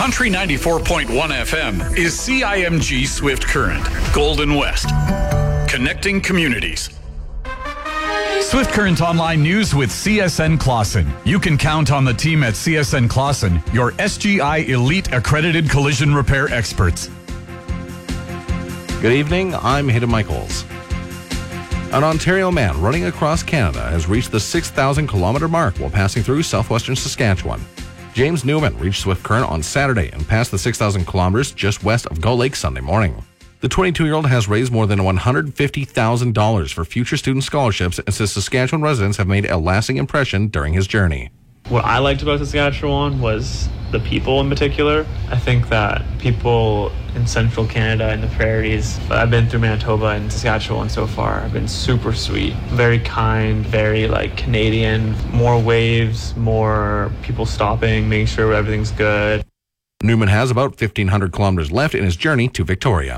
Country 94.1 FM is CIMG Swift Current, Golden West. Connecting communities. Swift Current Online News with CSN Clausen. You can count on the team at CSN Clausen, your SGI Elite Accredited Collision Repair experts. Good evening, I'm Hayden Michaels. An Ontario man running across Canada has reached the 6,000-kilometer mark while passing through southwestern Saskatchewan. James Newman reached Swift Current on Saturday and passed the 6,000 kilometers just west of Gull Lake Sunday morning. The 22-year-old has raised more than $150,000 for future student scholarships and says Saskatchewan residents have made a lasting impression during his journey. What I liked about Saskatchewan was the people in particular. I think that people in central Canada and the prairies, I've been through Manitoba and Saskatchewan so far, have been super sweet, very kind, very Canadian, more waves, more people stopping, making sure everything's good. Newman has about 1,500 kilometers left in his journey to Victoria.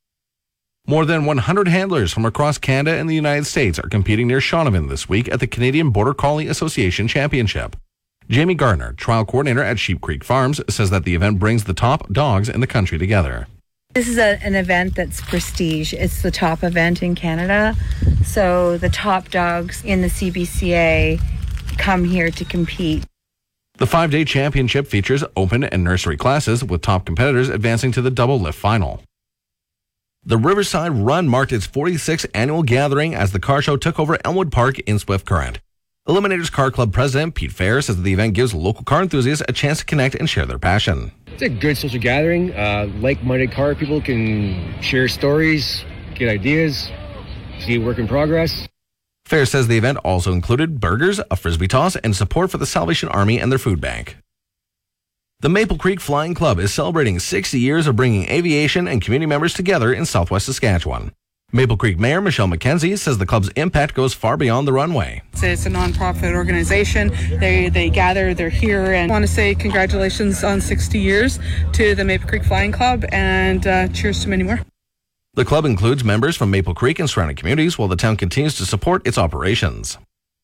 More than 100 handlers from across Canada and the United States are competing near Shaunavon this week at the Canadian Border Collie Association Championship. Jamie Gardner, trial coordinator at Sheep Creek Farms, says that the event brings the top dogs in the country together. This is an event that's prestige. It's the top event in Canada. So the top dogs in the CBCA come here to compete. The 5-day championship features open and nursery classes, with top competitors advancing to the double lift final. The Riverside Run marked its 46th annual gathering as the car show took over Elmwood Park in Swift Current. Eliminators Car Club President Pete Fair says that the event gives local car enthusiasts a chance to connect and share their passion. It's a good social gathering. Like-minded car people can share stories, get ideas, see work in progress. Fair says the event also included burgers, a frisbee toss, and support for the Salvation Army and their food bank. The Maple Creek Flying Club is celebrating 60 years of bringing aviation and community members together in southwest Saskatchewan. Maple Creek Mayor Michelle McKenzie says the club's impact goes far beyond the runway. It's a non-profit organization. They gather, they're here, and I want to say congratulations on 60 years to the Maple Creek Flying Club, and cheers to many more. The club includes members from Maple Creek and surrounding communities while the town continues to support its operations.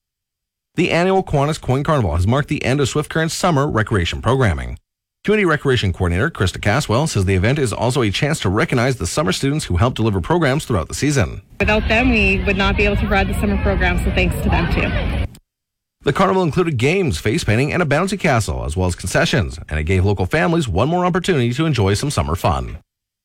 The annual Kiwanis Coin Carnival has marked the end of Swift Current's summer recreation programming. Community Recreation Coordinator Krista Caswell says the event is also a chance to recognize the summer students who help deliver programs throughout the season. Without them, we would not be able to provide the summer program, so thanks to them too. The carnival included games, face painting, and a bouncy castle, as well as concessions, and it gave local families one more opportunity to enjoy some summer fun.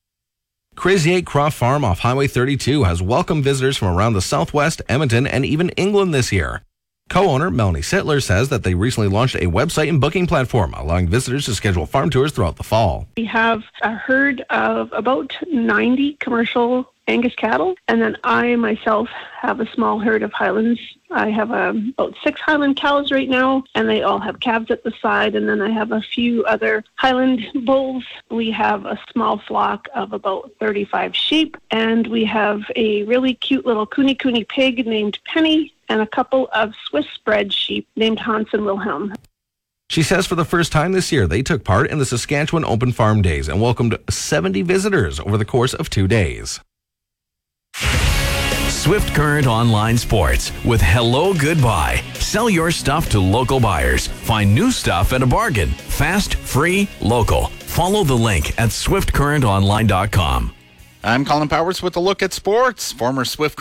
Crazy 8 Croft Farm off Highway 32 has welcomed visitors from around the Southwest, Edmonton, and even England this year. Co-owner Melanie Sittler says that they recently launched a website and booking platform, allowing visitors to schedule farm tours throughout the fall. We have a herd of about 90 commercial Angus cattle, and then I myself have a small herd of Highlands. I have about 6 Highland cows right now, and they all have calves at the side, and then I have a few other Highland bulls. We have a small flock of about 35 sheep, and we have a really cute little Cooney pig named Penny, and a couple of Swiss bred sheep named Hans and Wilhelm. She says for the first time this year, they took part in the Saskatchewan Open Farm Days and welcomed 70 visitors over the course of 2 days. Swift Current Online Sports with Hello Goodbye. Sell your stuff to local buyers. Find new stuff at a bargain. Fast, free, local. Follow the link at swiftcurrentonline.com. I'm Colin Powers with a look at sports. Former Swift